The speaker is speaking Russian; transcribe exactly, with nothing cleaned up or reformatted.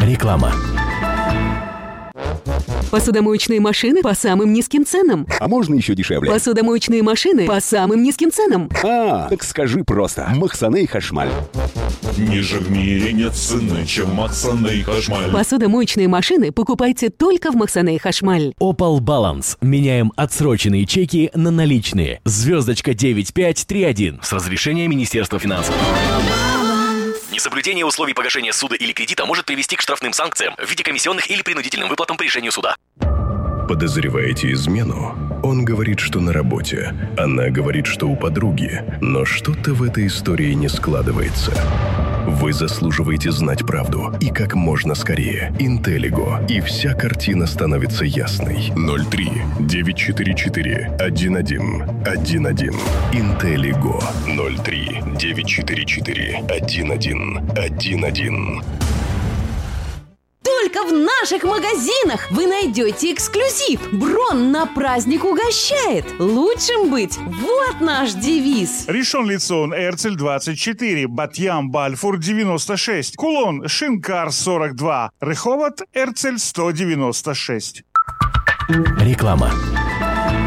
Реклама. Посудомоечные машины по самым низким ценам. А можно еще дешевле? Посудомоечные машины по самым низким ценам. А, так скажи просто. Махсаней Хашмаль. Ниже в мире нет цены, чем Махсаней Хашмаль. Посудомоечные машины покупайте только в Махсаней Хашмаль. Opal Balance. Меняем отсроченные чеки на наличные. Звездочка девять пять три один. С разрешения Министерства финансов. Несоблюдение условий погашения суда или кредита может привести к штрафным санкциям в виде комиссионных или принудительным выплатам по решению суда. Подозреваете измену? Он говорит, что на работе. Она говорит, что у подруги. Но что-то в этой истории не складывается. Вы заслуживаете знать правду. И как можно скорее. Интеллиго. И вся картина становится ясной. ноль три девять четыре четыре один один один один. Интеллиго. ноль три девять четыре четыре один один один один. Только в наших магазинах вы найдете эксклюзив. Брон на праздник угощает. Лучшим быть. Вот наш девиз. Ришон Лицон, Эрцель двадцать четыре, Батьям, Бальфур девяносто шесть, Кулон, Шинкар сорок два, Реховат, Эрцель сто девяносто шесть. Реклама.